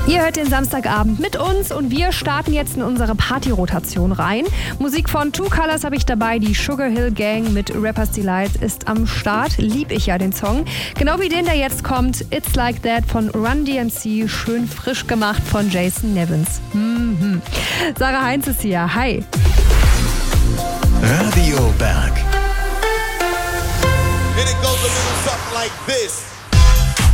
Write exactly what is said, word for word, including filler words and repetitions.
Ihr hört den Samstagabend mit uns und wir starten jetzt in unsere Party-Rotation rein. Musik von Two Colors habe ich dabei, die Sugar Hill Gang mit Rapper's Delight ist am Start. Lieb ich ja den Song. Genau wie den, der jetzt kommt, It's Like That von Run D M C, schön frisch gemacht von Jason Nevins. Mhm. Sarah Heinz ist hier, hi. Radio Berg. And it goes a little something like this.